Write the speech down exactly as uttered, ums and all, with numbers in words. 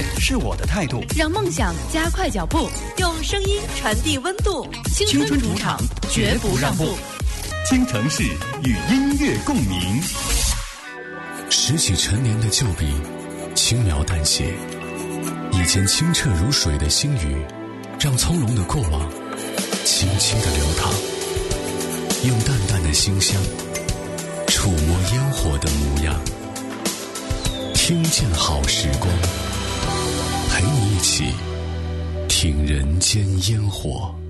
乐是我的态度， 让梦想加快脚步， 用声音传递温度。 青春主场，绝不让步。京城市与音乐共鸣。 拾起陈年的旧笔，轻描淡写，以前清澈如水的星宇，让从容的过往轻轻地流淌，用淡淡的馨香触摸烟火的模样，听见好时光，陪你一起听人间烟火。